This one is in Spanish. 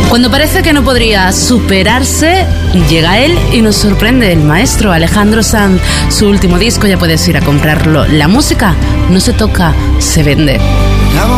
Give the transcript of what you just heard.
Cuando parece que no podría superarse, llega él y nos sorprende, el maestro Alejandro Sanz. Su último disco, ya puedes ir a comprarlo. La música no se toca, se vende.